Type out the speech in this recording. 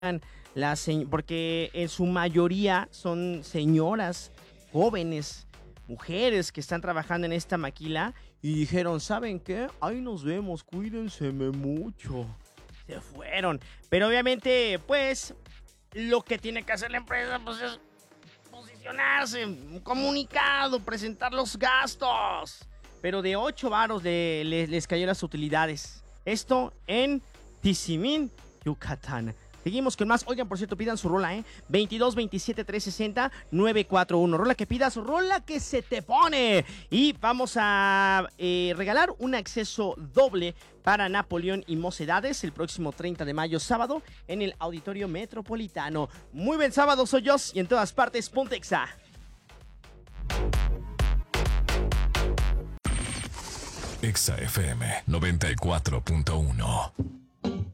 porque en su mayoría son señoras, jóvenes, mujeres que están trabajando en esta maquila y dijeron, ¿saben qué? Ahí nos vemos, cuídense mucho. Se fueron. Pero obviamente, pues, lo que tiene que hacer la empresa, pues, es posicionarse, un comunicado, presentar los gastos. Pero de 8 varos les cayó las utilidades. Esto en Tizimín, Yucatán. Seguimos con más. Oigan, por cierto, pidan su rola, 22 27 360 941. Rola que pidas, rola que se te pone. Y vamos a regalar un acceso doble para Napoleón y Mocedades el próximo 30 de mayo, sábado, en el Auditorio Metropolitano. Muy buen sábado, soy yo, y en todas partes, Pontexa. Exa FM 94.1